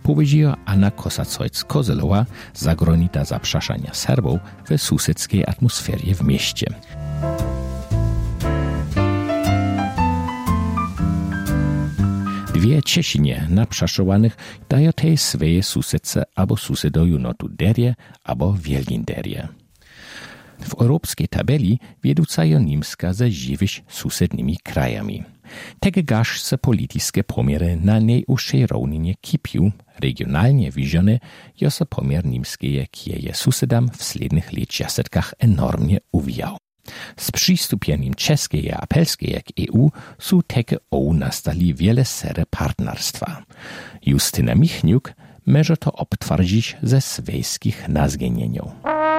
powiedziała Anna Kosacojc-Kozelowa, zagrożona zaprzeszania Serbów w sąsiedzkiej atmosferie w mieście. Dwie Czesinie naprzeszowanych dają tej swoje sąsiedce albo sąsiedoju notu derje albo wielginderje. W europejskiej tabeli wieducają Niemska ze żywyś sąsiednimi krajami. Tego gaż se polityczne pomiery na najwyższej równinie kipił, regionalnie widziane, jo se pomiar niemskie kieje sąsiedam w slednych latach enormnie uwijał. Z przystąpieniem czeskiej a polskiej jak EU są takie nastali wiele sery partnerstwa. Justyna Michniuk może to obtwardzić ze swojskich nazgenieniów.